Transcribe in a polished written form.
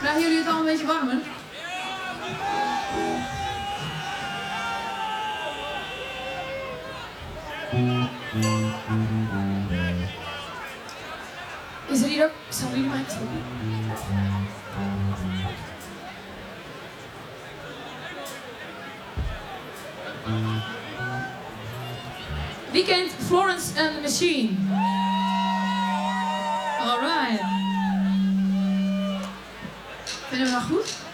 Krijgen jullie het al een beetje warmer? Is er hier ook? Staan jullie mij toe? Wie kent Florence and the Machine? Alright. Vinden we dat goed?